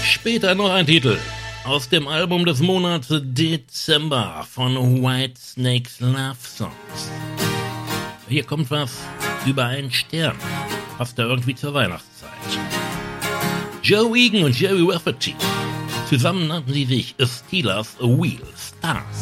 Später noch ein Titel aus dem Album des Monats Dezember von Whitesnakes Love Songs. Hier kommt was über einen Stern, passt da irgendwie zur Weihnachtszeit. Joe Egan und Jerry Rafferty, zusammen nannten sie sich Steelers Wheel Stars.